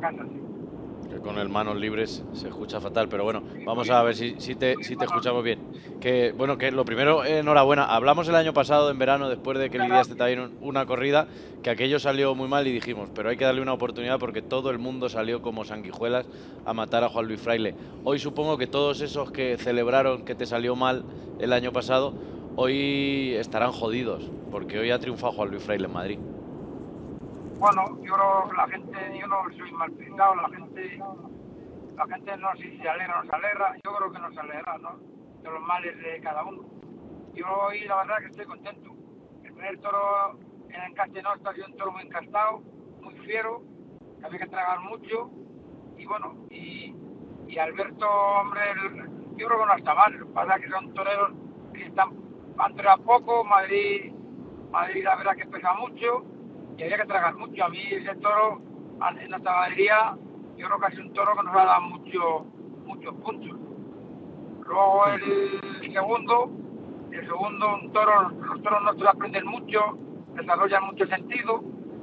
casa, sí. Que con el manos libres se escucha fatal, pero bueno, vamos a ver si te escuchamos bien. Que bueno, que lo primero, enhorabuena. Hablamos el año pasado, en verano, después de que lidiaste también una corrida, que aquello salió muy mal y dijimos, pero hay que darle una oportunidad porque todo el mundo salió como sanguijuelas a matar a Juan Luis Fraile. Hoy supongo que todos esos que celebraron que te salió mal el año pasado, hoy estarán jodidos, porque hoy ha triunfado Juan Luis Fraile en Madrid. Bueno, yo creo que la gente, yo no soy mal pensado, la gente no sé si se alegra o no se alegra, yo creo que no se alegra, ¿no? De los males de cada uno. Yo hoy la verdad que estoy contento. El primer toro en el encaste nuestro ha sido un toro muy encastado, muy fiero, que había que tragar mucho, y bueno, y Alberto, hombre, yo creo que no está mal. Lo que pasa es que son toreros que han toreado poco, Madrid la verdad que pesa mucho, y había que tragar mucho. A mí ese toro, en nuestra ganadería, yo creo que ha sido un toro que nos ha dado muchos puntos. Luego el segundo un toro, los toros nuestros aprenden mucho, desarrollan mucho sentido,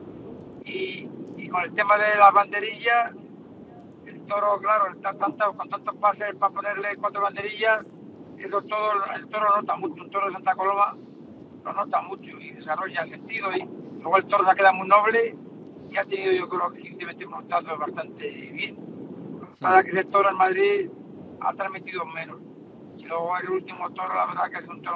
y con el tema de las banderillas, el toro, claro, está con tantos pases para ponerle 4 banderillas, eso todo, el toro nota mucho, un toro de Santa Coloma lo nota mucho y desarrolla sentido, y luego el toro se queda muy noble y ha tenido, yo creo, que últimamente unos datos bastante bien. Para que ese toro en Madrid ha transmitido menos. Y luego el último toro, la verdad que es un toro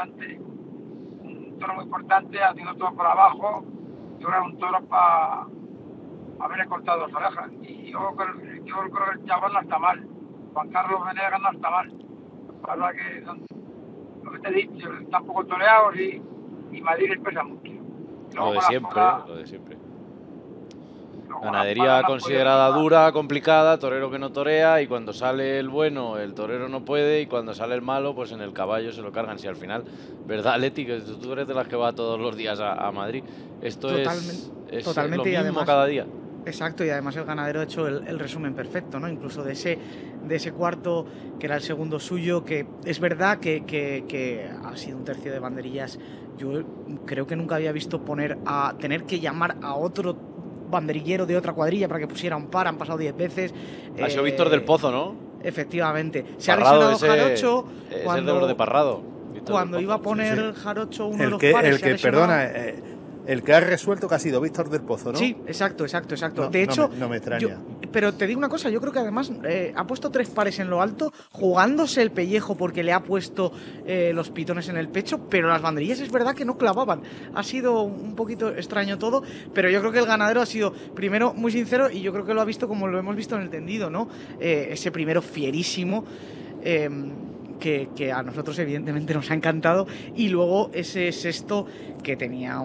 muy importante, haciendo todo por abajo. Yo era un toro para haberle cortado las orejas. Y yo creo que el chaval no está mal. Juan Carlos Venegas no está mal. La verdad que son, lo que te he dicho, están poco toreados, y Madrid les pesa mucho. Lo Luego de con la siempre, espada, lo de siempre. luego con la espada Ganadería no han podido considerada triunfar. dura, complicada, torero que no torea y cuando sale el bueno el torero no puede y cuando sale el malo pues en el caballo se lo cargan. Si al final, ¿verdad, Leti? Que tú eres de las que va todos los días a Madrid. Esto Totalmente, es lo totalmente, y mismo además, cada día. exacto, y además el ganadero ha hecho el resumen perfecto, ¿no? Incluso de ese cuarto, que era el segundo suyo, que es verdad que ha sido un tercio de banderillas. Yo creo que nunca había visto tener que llamar a otro banderillero de otra cuadrilla para que pusiera un par, han pasado 10 veces. Ha sido Víctor del Pozo, ¿no? Efectivamente. Se ha Parrado, lesionado ese Jarocho es el de los de cuando, Parrado. Víctor del cuando iba a Pozo. Sí, sí. poner Jarocho uno de los pares, El se ha que lesionado. perdona, el que ha resuelto que ha sido Víctor del Pozo, ¿no? Sí, exacto. No, De hecho, no me extraña. pero te digo una cosa, yo creo que además ha puesto 3 pares en lo alto, jugándose el pellejo porque le ha puesto los pitones en el pecho, pero las banderillas es verdad que no clavaban. Ha sido un poquito extraño todo, pero yo creo que el ganadero ha sido, primero, muy sincero, y yo creo que lo ha visto como lo hemos visto en el tendido, ¿no? Ese primero fierísimo. Que a nosotros evidentemente nos ha encantado, y luego ese sexto que tenía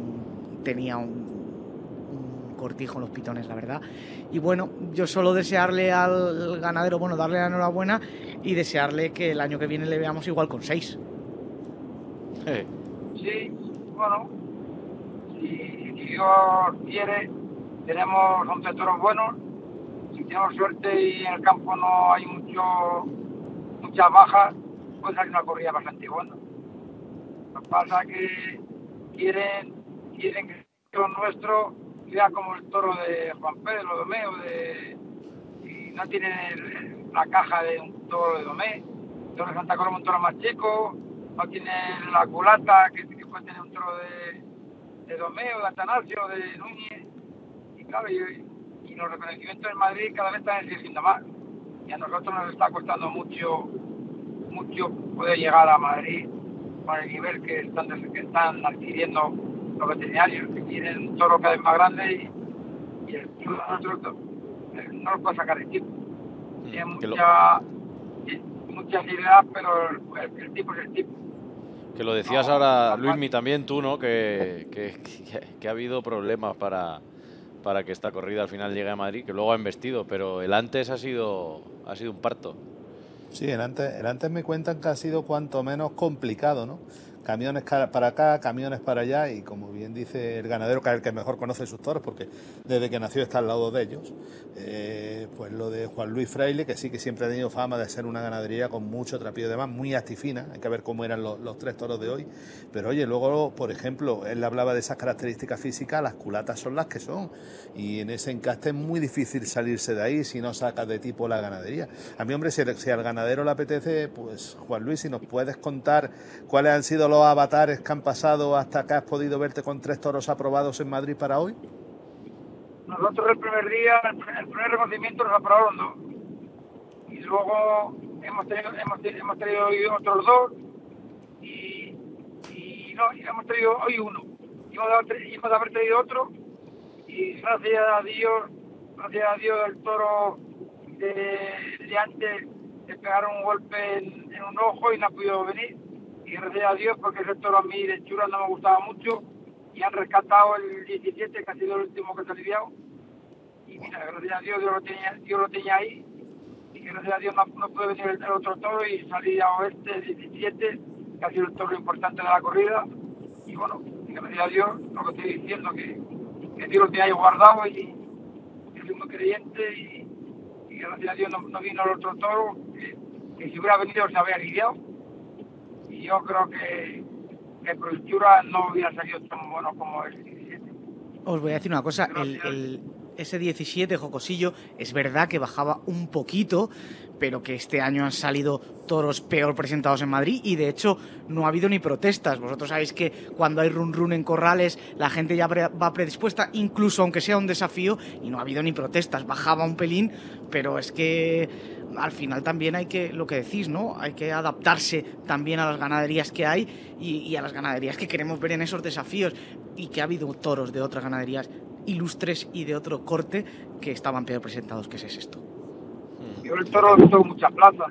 un cortijo en los pitones, la verdad. Y bueno, yo solo desearle al ganadero, bueno, darle la enhorabuena y desearle que el año que viene le veamos igual con 6. Sí, bueno, si Dios quiere, tenemos 11 toros buenos. Si tenemos suerte y en el campo no hay muchas bajas, puede salir una corrida bastante buena. Lo que pasa es que quieren que lo nuestro sea como el toro de Juan Pedro Domé, y no tienen la caja de un toro de Domé. El toro de Santa Coloma es un toro más chico, no tienen la culata que puede tener un toro de Domé o de Atanasio o de Núñez. Y claro, y los reconocimientos en Madrid cada vez están exigiendo más. Y a nosotros nos está costando mucho poder llegar a Madrid con el nivel que están adquiriendo los veterinarios, que tienen un toro cada vez más grande, y el tipo de nosotros no lo puede sacar el tipo. Tiene muchas ideas, pero el tipo es el tipo. Que lo decías ahora, Luismi, también tú, ¿no? Que ha habido problemas para que esta corrida al final llegue a Madrid, que luego ha embestido, pero el antes ha sido un parto. Sí, el antes me cuentan que ha sido cuanto menos complicado, ¿no? camiones para acá, camiones para allá, y como bien dice el ganadero, que es el que mejor conoce sus toros, porque desde que nació está al lado de ellos, pues lo de Juan Luis Fraile, que sí que siempre ha tenido fama de ser una ganadería con mucho trapío de más, muy actifina, hay que ver cómo eran los tres toros de hoy, pero oye, luego, por ejemplo, él hablaba de esas características físicas, las culatas son las que son, y en ese encaste es muy difícil salirse de ahí si no sacas de tipo la ganadería. A mí, hombre, si al ganadero le apetece, pues Juan Luis, si nos puedes contar cuáles han sido los avatares que han pasado hasta que has podido verte con 3 toros aprobados en Madrid para hoy. Nosotros el primer día, el primer reconocimiento nos aprobaron 2. Y luego hemos tenido hoy otros 2 y hemos tenido hoy 1. Íbamos a haber tenido otro y gracias a Dios el toro de antes le pegaron un golpe en un ojo y no ha podido venir. Y gracias a Dios, porque ese toro a mí de chura no me gustaba mucho, y han rescatado el 17, que ha sido el último que se ha lidiado. Y mira, gracias a Dios yo lo tenía ahí, y gracias a Dios no puede venir el otro toro, y salí a este 17, que ha sido el toro importante de la corrida. Y bueno, y gracias a Dios, lo que estoy diciendo, que Dios lo tiene ahí guardado, y soy muy creyente, y gracias a Dios no vino el otro toro, que si hubiera venido se habría lidiado. Y yo creo que por Chura no hubiera salido tan bueno como el 17. Os voy a decir una cosa, ese 17, Jocosillo, es verdad que bajaba un poquito, pero que este año han salido toros peor presentados en Madrid, y de hecho no ha habido ni protestas. Vosotros sabéis que cuando hay run en corrales la gente ya va predispuesta, incluso aunque sea un desafío, y no ha habido ni protestas. Bajaba un pelín, pero es que al final también hay que, lo que decís, ¿no? Hay que adaptarse también a las ganaderías que hay y a las ganaderías que queremos ver en esos desafíos, y que ha habido toros de otras ganaderías ilustres y de otro corte que estaban peor presentados que ese sexto. Yo el toro lo he visto con muchas plazas.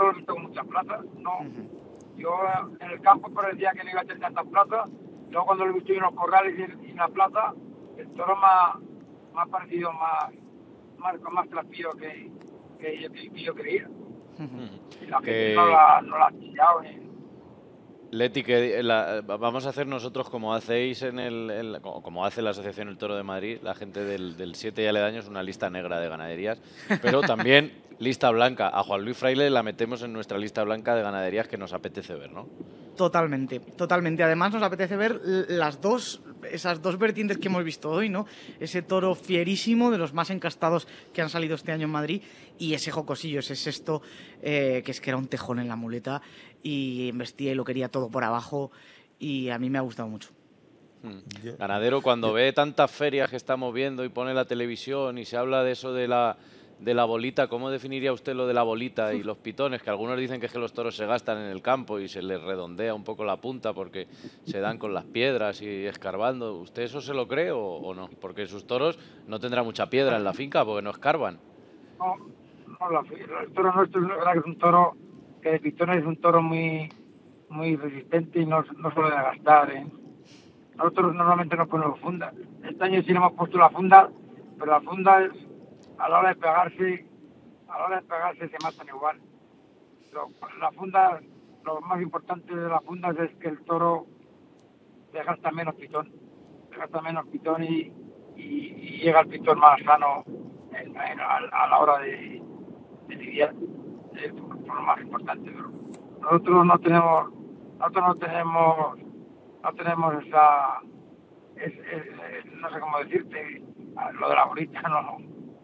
No. Yo en el campo parecía que no iba a tener tantas plazas. Luego cuando lo he visto en los corrales y en la plaza, el toro me ha parecido con más trapío que yo creía. Y la gente no la ha chillado. Leti, vamos a hacer nosotros como hacéis como hace la Asociación El Toro de Madrid, la gente del 7 y aledaños, una lista negra de ganaderías, pero también lista blanca. A Juan Luis Fraile la metemos en nuestra lista blanca de ganaderías que nos apetece ver, ¿no? Totalmente. Además nos apetece ver esas dos vertientes que hemos visto hoy, ¿no? Ese toro fierísimo, de los más encastados que han salido este año en Madrid, y ese Jocosillo, ese sexto, que es que era un tejón en la muleta, y embestía y lo quería todo por abajo, y a mí me ha gustado mucho. Ganadero, cuando ve tantas ferias que estamos viendo y pone la televisión y se habla de eso de la bolita, ¿cómo definiría usted lo de la bolita y los pitones? Que algunos dicen que es que los toros se gastan en el campo y se les redondea un poco la punta porque se dan con las piedras y escarbando. ¿Usted eso se lo cree o no? Porque sus toros no tendrán mucha piedra en la finca porque no escarban. No, el toro nuestro es verdad que es un toro, que de pitones es un toro muy resistente y no suele gastar, ¿eh? Nosotros normalmente no ponemos funda. Este año sí le hemos puesto la funda, pero la funda es, a la hora de pegarse se matan igual. La funda, lo más importante de la funda es que el toro le gasta menos pitón y llega al pitón más sano a la hora de lidiar, por lo más importante. Pero nosotros no tenemos esa, no sé cómo decirte, lo de la bolita, no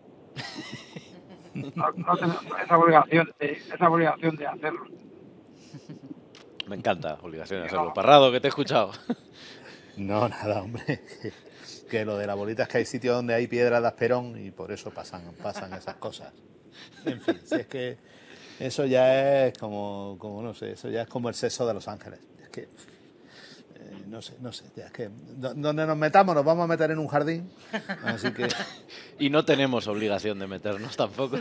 tenemos esa obligación de hacerlo. Me encanta, obligación de hacerlo. Parrado, que te he escuchado. No, nada, hombre. Que lo de la bolita es que hay sitios donde hay piedras de asperón y por eso pasan esas cosas. En fin, si es que eso ya es como no sé, eso ya es como el sexo de Los Ángeles. Es que no sé, ya es que donde nos metamos nos vamos a meter en un jardín, así que... Y no tenemos obligación de meternos tampoco.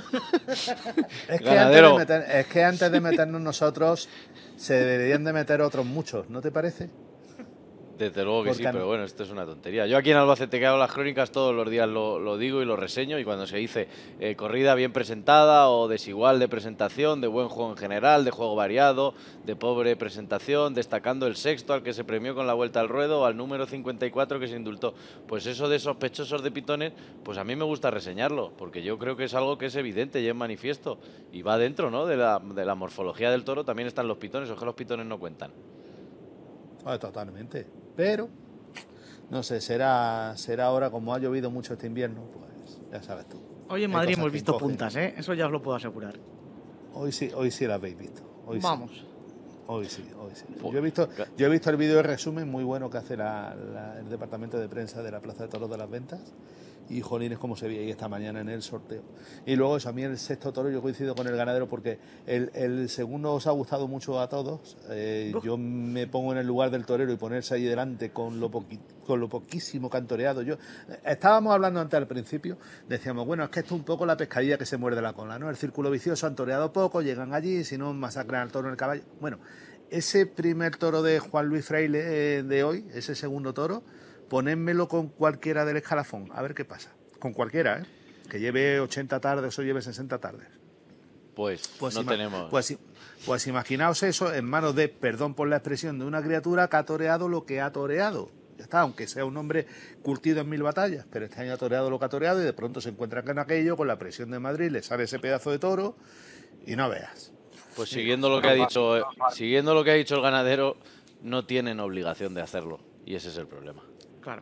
Es que antes de meternos nosotros se deberían de meter otros muchos, ¿no te parece? Desde luego que sí, Porque pero bueno, esto es una tontería. Yo aquí en Albacete que hago las crónicas todos los días lo digo y lo reseño, y cuando se dice corrida bien presentada o desigual de presentación, de buen juego en general, de juego variado, de pobre presentación, destacando el sexto al que se premió con la vuelta al ruedo o al número 54 que se indultó. Pues eso de sospechosos de pitones, pues a mí me gusta reseñarlo, porque yo creo que es algo que es evidente y es manifiesto, y va dentro, ¿no?, de la morfología del toro. También están los pitones, o es que los pitones no cuentan. Totalmente. Pero, no sé, será ahora, como ha llovido mucho este invierno, pues ya sabes tú. Hoy en Hay Madrid cosas hemos que visto encogen. puntas, ¿eh? Eso ya os lo puedo asegurar. Hoy sí la habéis visto. Hoy Vamos. sí. Hoy sí. Pues, Yo he visto el vídeo de resumen muy bueno que hace el departamento de prensa de la Plaza de Toros de las Ventas. Y jolines, como se veía ahí esta mañana en el sorteo. Y luego eso, a mí el sexto toro, yo coincido con el ganadero porque el segundo os ha gustado mucho a todos. Yo me pongo en el lugar del torero y ponerse ahí delante con lo poquísimo que han toreado. Estábamos hablando antes al principio, decíamos, bueno, es que esto es un poco la pescadilla que se muerde la cola, ¿no? El círculo vicioso, han toreado poco, llegan allí, si no masacran al toro en el caballo. Bueno, ese primer toro de Juan Luis Fraile de hoy, ese segundo toro, ponédmelo con cualquiera del escalafón, a ver qué pasa. Con cualquiera, ¿eh? Que lleve 80 tardes o lleve 60 tardes. pues no tenemos... Pues imaginaos eso en manos de, perdón por la expresión, de una criatura que ha toreado lo que ha toreado. Ya está, aunque sea un hombre curtido en 1000 batallas, pero este año ha toreado lo que ha toreado y de pronto se encuentra con aquello, con la presión de Madrid, le sale ese pedazo de toro y no veas. Pues siguiendo lo que ha dicho el ganadero, no tienen obligación de hacerlo, y ese es el problema. Claro.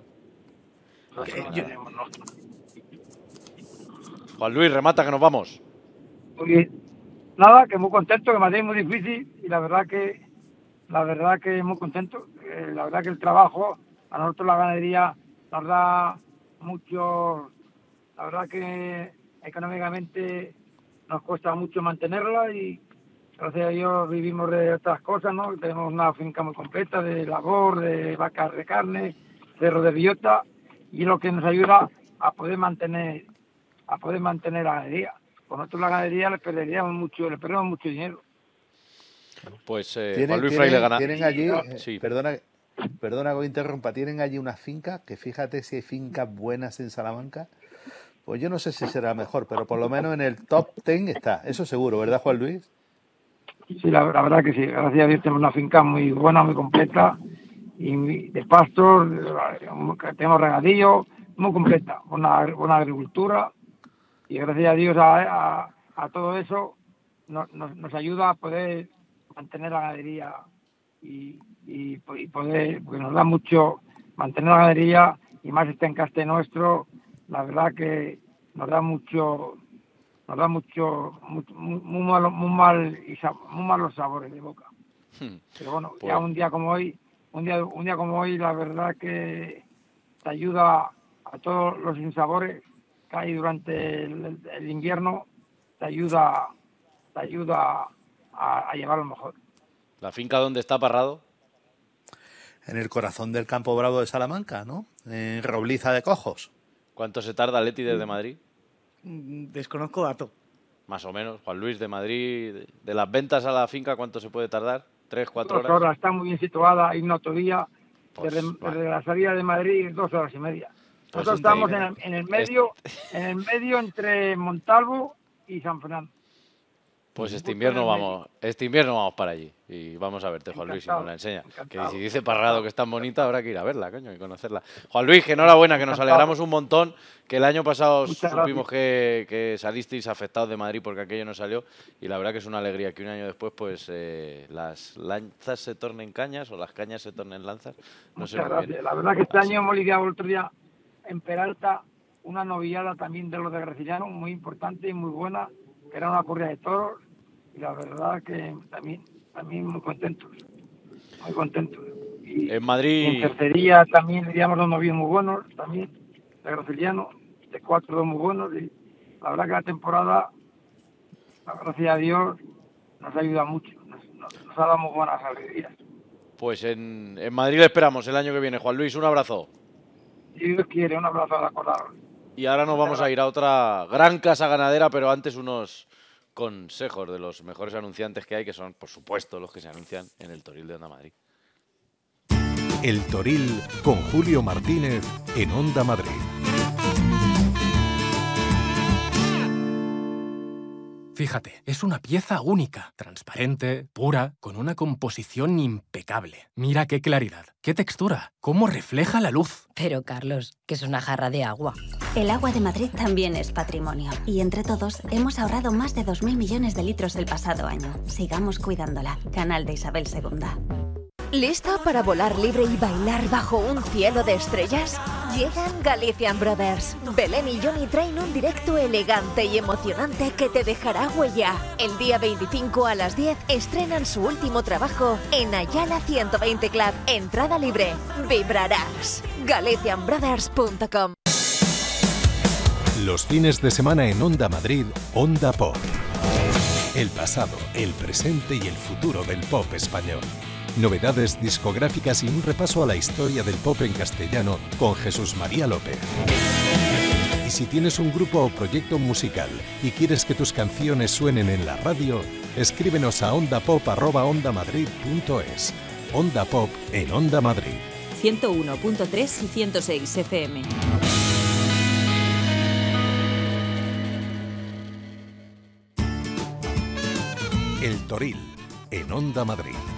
Juan Luis, remata que nos vamos. Muy bien. Nada, que muy contento, que Madrid es muy difícil y la verdad que muy contento. La verdad que el trabajo, a nosotros la ganadería nos da mucho, la verdad que económicamente nos cuesta mucho mantenerla y gracias a Dios vivimos de otras cosas, ¿no? Tenemos una finca muy completa de labor, de vacas de carne, cerro de bellota, y es lo que nos ayuda a poder mantener la ganadería. Por nosotros la ganadería le perdemos mucho dinero. Pues Juan Luis Fraile gana. Tienen allí, Sí. perdona que me interrumpa, tienen allí una finca, que fíjate si hay fincas buenas en Salamanca, pues yo no sé si será mejor, pero por lo menos en el top 10 está, eso seguro, ¿verdad, Juan Luis? Sí, la verdad que sí. Gracias a Dios tenemos una finca muy buena, muy completa, y de pastos, tenemos regadío, muy completa, buena agricultura, y gracias a Dios a todo eso nos ayuda a poder mantener la ganadería y poder, porque nos da mucho mantener la ganadería, y más este encaste nuestro, la verdad que nos da mucho, muy malos sabores de boca. Pero bueno, Pues, ya un día como hoy, la verdad que te ayuda a todos los sinsabores que hay durante el invierno, te ayuda a llevarlo mejor. ¿la finca dónde está, Parrado? En el corazón del Campo Bravo de Salamanca, ¿no? En Robliza de Cojos. ¿Cuánto se tarda Leti desde Madrid? Desconozco dato. Más o menos. Juan Luis, de Madrid, de las ventas a la finca, ¿cuánto se puede tardar? ¿3, 4 horas? 2 horas, está muy bien situada, hay una autovía, Pues, desde la salida de Madrid 2 horas y media. Pues Nosotros estamos increíble. en el medio entre Montalvo y San Fernando. Pues este invierno vamos para allí y vamos a verte, Juan Luis, si nos la enseña. Que si dice Parrado que es tan bonita, habrá que ir a verla, coño, y conocerla. Juan Luis, que enhorabuena, que nos alegramos un montón, que el año pasado supimos que salisteis afectados de Madrid porque aquello no salió, y la verdad que es una alegría que un año después pues las lanzas se tornen cañas o las cañas se tornen lanzas. No sé muy bien. La verdad que este año hemos lidiado el otro día en Peralta una novillada también de los de Graciliano, muy importante y muy buena, que era una corrida de toros, y la verdad que también muy contentos. Y En Madrid... en tercería también lidiamos dos novillos muy buenos, también, de Graciliano, de 4 dos muy buenos, y la verdad que la temporada, gracias a Dios, nos ayuda mucho, nos ha dado muy buenas alegrías. Pues en Madrid le esperamos el año que viene, Juan Luis, un abrazo. Si Dios quiere, un abrazo a acordaros. Y ahora nos vamos a ir a otra gran casa ganadera, pero antes unos consejos de los mejores anunciantes que hay, que son, por supuesto, los que se anuncian en el Toril de Onda Madrid. El Toril con Julio Martínez en Onda Madrid. Fíjate, es una pieza única, transparente, pura, con una composición impecable. Mira qué claridad, qué textura, cómo refleja la luz. Pero, Carlos, que es una jarra de agua. El agua de Madrid también es patrimonio. Y entre todos hemos ahorrado más de 2.000 millones de litros el pasado año. Sigamos cuidándola. Canal de Isabel II. ¿Lista para volar libre y bailar bajo un cielo de estrellas? Llegan Galician Brothers. Belén y Johnny traen un directo elegante y emocionante que te dejará huella. El día 25 a las 10 estrenan su último trabajo en Ayala 120 Club. Entrada libre. Vibrarás. GalicianBrothers.com. Los fines de semana en Onda Madrid, Onda Pop. El pasado, el presente y el futuro del pop español. Novedades discográficas y un repaso a la historia del pop en castellano con Jesús María López. Y si tienes un grupo o proyecto musical y quieres que tus canciones suenen en la radio, escríbenos a ondapop@ondamadrid.es. Onda Pop en Onda Madrid. 101.3 y 106 FM. El Toril en Onda Madrid.